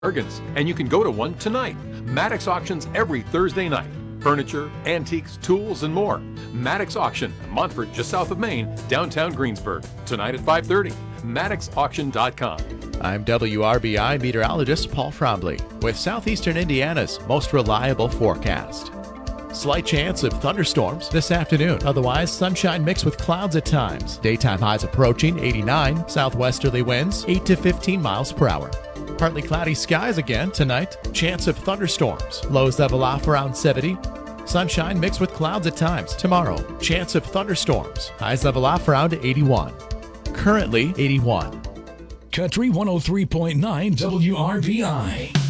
bargains, and you can go to one tonight. Maddox Auctions every Thursday night. Furniture, antiques, tools, and more. Maddox Auction, Montfort, just south of Maine, downtown Greensburg. Tonight at 5:30. MaddoxAuction.com. I'm WRBI meteorologist Paul Frombley with Southeastern Indiana's most reliable forecast. Slight chance of thunderstorms this afternoon. Otherwise, sunshine mixed with clouds at times. Daytime highs approaching 89. Southwesterly winds 8 to 15 miles per hour. Partly cloudy skies again tonight. Chance of thunderstorms. Lows level off around 70. Sunshine mixed with clouds at times. Tomorrow, chance of thunderstorms. Highs level off around 81. Currently 81. Country 103.9 WRBI.